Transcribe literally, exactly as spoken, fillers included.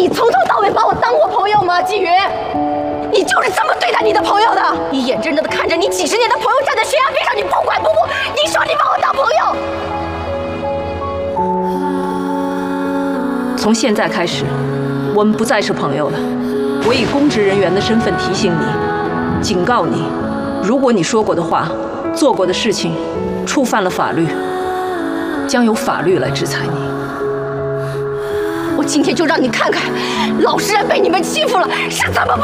你从头到尾把我当过朋友吗，纪云？你就是这么对待你的朋友的？你眼睁睁的看着你几十年的朋友站在悬崖边上，你不管不顾，你说你把我当朋友？ 从现在开始，我们不再是朋友了。我以公职人员的身份提醒你，警告你，如果你说过的话、做过的事情触犯了法律，将由法律来制裁你。我今天就让你看看，老实人被你们欺负了是怎么不